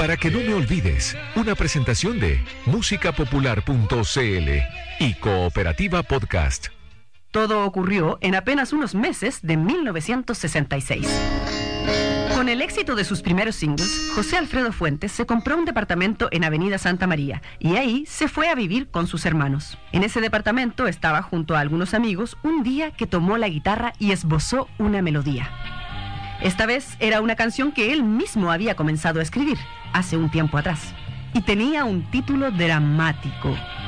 Para que no me olvides, una presentación de musicapopular.cl y Cooperativa Podcast. Todo ocurrió en apenas unos meses de 1966. Con el éxito de sus primeros singles, José Alfredo Fuentes se compró un departamento en Avenida Santa María y ahí se fue a vivir con sus hermanos. En ese departamento estaba junto a algunos amigos un día que tomó la guitarra y esbozó una melodía. Esta vez era una canción que él mismo había comenzado a escribir hace un tiempo atrás y tenía un título dramático: